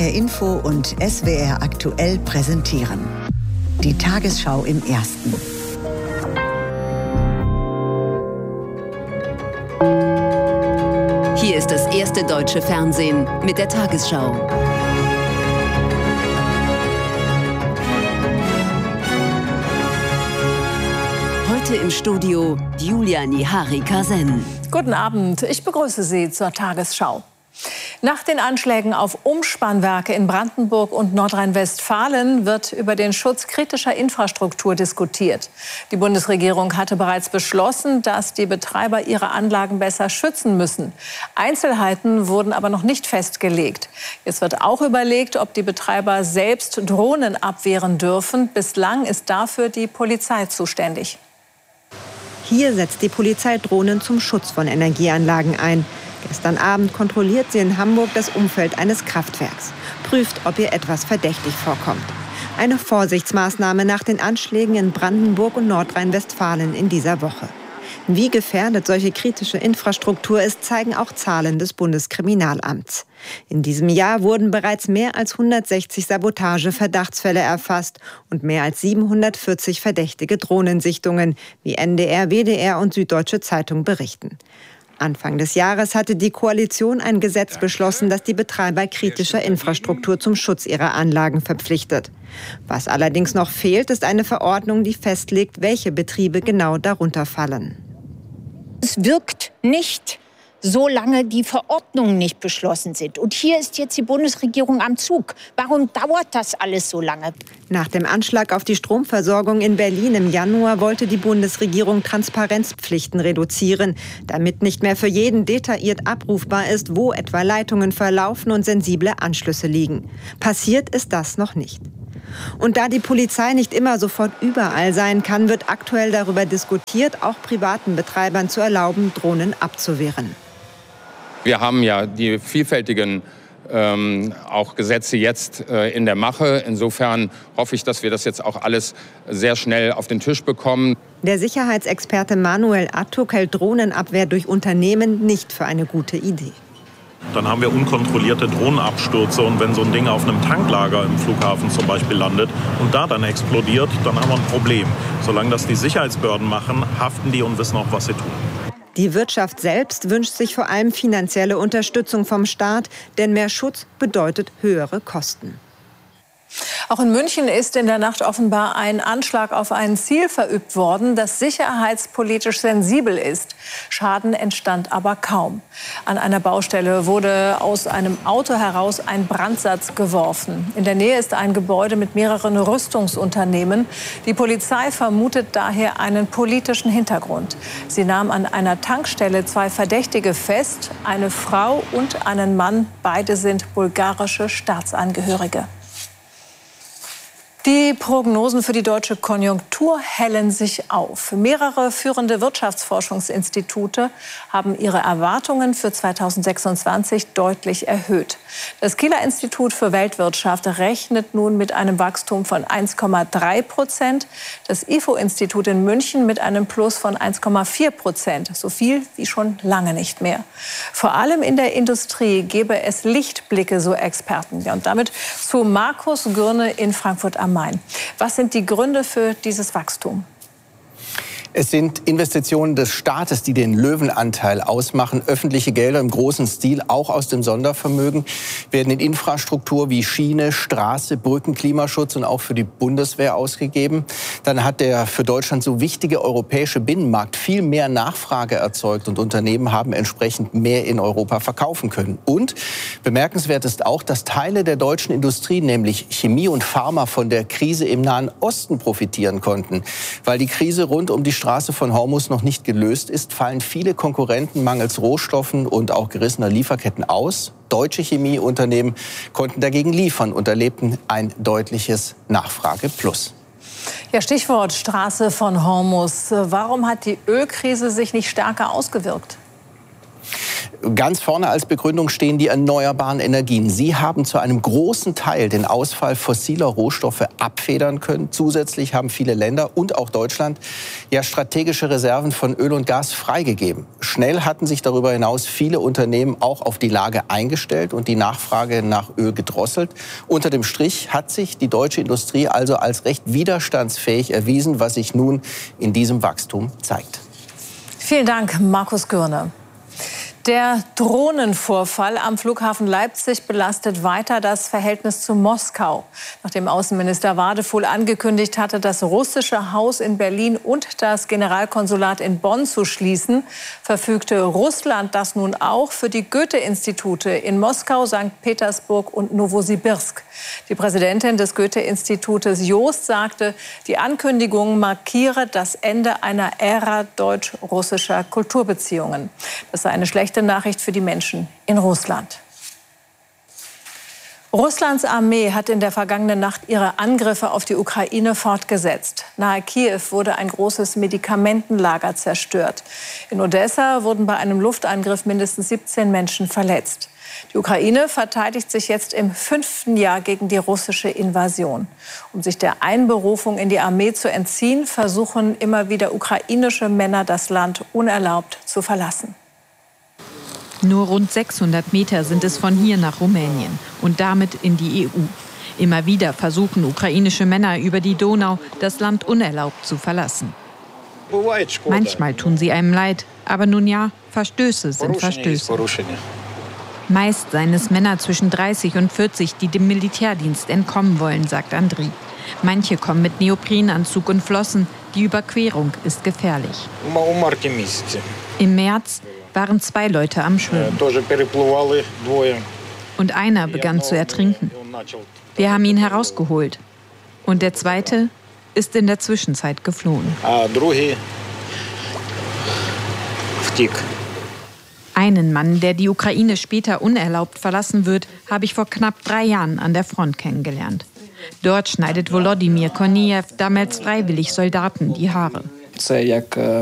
HR Info und SWR aktuell präsentieren. Die Tagesschau im Ersten. Hier ist das erste deutsche Fernsehen mit der Tagesschau. Heute im Studio Julia Nihari-Kasen. Guten Abend, ich begrüße Sie zur Tagesschau. Nach den Anschlägen auf Umspannwerke in Brandenburg und Nordrhein-Westfalen wird über den Schutz kritischer Infrastruktur diskutiert. Die Bundesregierung hatte bereits beschlossen, dass die Betreiber ihre Anlagen besser schützen müssen. Einzelheiten wurden aber noch nicht festgelegt. Jetzt wird auch überlegt, ob die Betreiber selbst Drohnen abwehren dürfen. Bislang ist dafür die Polizei zuständig. Hier setzt die Polizei Drohnen zum Schutz von Energieanlagen ein. Gestern Abend kontrolliert sie in Hamburg das Umfeld eines Kraftwerks, prüft, ob ihr etwas verdächtig vorkommt. Eine Vorsichtsmaßnahme nach den Anschlägen in Brandenburg und Nordrhein-Westfalen in dieser Woche. Wie gefährdet solche kritische Infrastruktur ist, zeigen auch Zahlen des Bundeskriminalamts. In diesem Jahr wurden bereits mehr als 160 Sabotage-Verdachtsfälle erfasst und mehr als 740 verdächtige Drohnensichtungen, wie NDR, WDR und Süddeutsche Zeitung berichten. Anfang des Jahres hatte die Koalition ein Gesetz beschlossen, das die Betreiber kritischer Infrastruktur zum Schutz ihrer Anlagen verpflichtet. Was allerdings noch fehlt, ist eine Verordnung, die festlegt, welche Betriebe genau darunter fallen. Es wirkt nicht, solange die Verordnungen nicht beschlossen sind. Und hier ist jetzt die Bundesregierung am Zug. Warum dauert das alles so lange? Nach dem Anschlag auf die Stromversorgung in Berlin im Januar wollte die Bundesregierung Transparenzpflichten reduzieren, damit nicht mehr für jeden detailliert abrufbar ist, wo etwa Leitungen verlaufen und sensible Anschlüsse liegen. Passiert ist das noch nicht. Und da die Polizei nicht immer sofort überall sein kann, wird aktuell darüber diskutiert, auch privaten Betreibern zu erlauben, Drohnen abzuwehren. Wir haben ja die vielfältigen auch Gesetze jetzt in der Mache. Insofern hoffe ich, dass wir das jetzt auch alles sehr schnell auf den Tisch bekommen. Der Sicherheitsexperte Manuel Attuk hält Drohnenabwehr durch Unternehmen nicht für eine gute Idee. Dann haben wir unkontrollierte Drohnenabstürze und wenn so ein Ding auf einem Tanklager im Flughafen zum Beispiel landet und da dann explodiert, dann haben wir ein Problem. Solange das die Sicherheitsbehörden machen, haften die und wissen auch, was sie tun. Die Wirtschaft selbst wünscht sich vor allem finanzielle Unterstützung vom Staat, denn mehr Schutz bedeutet höhere Kosten. Auch in München ist in der Nacht offenbar ein Anschlag auf ein Ziel verübt worden, das sicherheitspolitisch sensibel ist. Schaden entstand aber kaum. An einer Baustelle wurde aus einem Auto heraus ein Brandsatz geworfen. In der Nähe ist ein Gebäude mit mehreren Rüstungsunternehmen. Die Polizei vermutet daher einen politischen Hintergrund. Sie nahm an einer Tankstelle 2 Verdächtige fest, eine Frau und einen Mann. Beide sind bulgarische Staatsangehörige. Die Prognosen für die deutsche Konjunktur hellen sich auf. Mehrere führende Wirtschaftsforschungsinstitute haben ihre Erwartungen für 2026 deutlich erhöht. Das Kieler Institut für Weltwirtschaft rechnet nun mit einem Wachstum von 1,3%. Das IFO-Institut in München mit einem Plus von 1,4%. So viel wie schon lange nicht mehr. Vor allem in der Industrie gebe es Lichtblicke, so Experten. Ja, und damit zu Markus Gürne in Frankfurt am Main. Was sind die Gründe für dieses Wachstum? Es sind Investitionen des Staates, die den Löwenanteil ausmachen. Öffentliche Gelder im großen Stil, auch aus dem Sondervermögen, werden in Infrastruktur wie Schiene, Straße, Brücken, Klimaschutz und auch für die Bundeswehr ausgegeben. Dann hat der für Deutschland so wichtige europäische Binnenmarkt viel mehr Nachfrage erzeugt und Unternehmen haben entsprechend mehr in Europa verkaufen können. Und bemerkenswert ist auch, dass Teile der deutschen Industrie, nämlich Chemie und Pharma, von der Krise im Nahen Osten profitieren konnten. Weil die Krise rund um die Straße von Hormuz noch nicht gelöst ist, fallen viele Konkurrenten mangels Rohstoffen und auch gerissener Lieferketten aus. Deutsche Chemieunternehmen konnten dagegen liefern und erlebten ein deutliches Nachfrageplus. Ja, Stichwort Straße von Hormuz. Warum hat die Ölkrise sich nicht stärker ausgewirkt? Ganz vorne als Begründung stehen die erneuerbaren Energien. Sie haben zu einem großen Teil den Ausfall fossiler Rohstoffe abfedern können. Zusätzlich haben viele Länder und auch Deutschland ja strategische Reserven von Öl und Gas freigegeben. Schnell hatten sich darüber hinaus viele Unternehmen auch auf die Lage eingestellt und die Nachfrage nach Öl gedrosselt. Unter dem Strich hat sich die deutsche Industrie also als recht widerstandsfähig erwiesen, was sich nun in diesem Wachstum zeigt. Vielen Dank, Markus Gürne. Der Drohnenvorfall am Flughafen Leipzig belastet weiter das Verhältnis zu Moskau. Nachdem Außenminister Wadefuhl angekündigt hatte, das russische Haus in Berlin und das Generalkonsulat in Bonn zu schließen, verfügte Russland das nun auch für die Goethe-Institute in Moskau, St. Petersburg und Nowosibirsk. Die Präsidentin des Goethe-Institutes Joost sagte, die Ankündigung markiere das Ende einer Ära deutsch-russischer Kulturbeziehungen. Das sei eine schlechte Nachricht für die Menschen in Russland. Russlands Armee hat in der vergangenen Nacht ihre Angriffe auf die Ukraine fortgesetzt. Nahe Kiew wurde ein großes Medikamentenlager zerstört. In Odessa wurden bei einem Luftangriff mindestens 17 Menschen verletzt. Die Ukraine verteidigt sich jetzt im 5. Jahr gegen die russische Invasion. Um sich der Einberufung in die Armee zu entziehen, versuchen immer wieder ukrainische Männer, das Land unerlaubt zu verlassen. Nur rund 600 Meter sind es von hier nach Rumänien und damit in die EU. Immer wieder versuchen ukrainische Männer über die Donau, das Land unerlaubt zu verlassen. Manchmal tun sie einem leid, aber nun ja, Verstöße sind Verstöße. Meist seien es Männer zwischen 30 und 40, die dem Militärdienst entkommen wollen, sagt Andriy. Manche kommen mit Neoprenanzug und Flossen. Die Überquerung ist gefährlich. Im März waren 2 Leute am Schwimmen. Und einer begann zu ertrinken. Wir haben ihn herausgeholt. Und der zweite ist in der Zwischenzeit geflohen. Einen Mann, der die Ukraine später unerlaubt verlassen wird, habe ich vor knapp 3 Jahren an der Front kennengelernt. Dort schneidet Volodymyr Korniejew damals freiwillig Soldaten die Haare.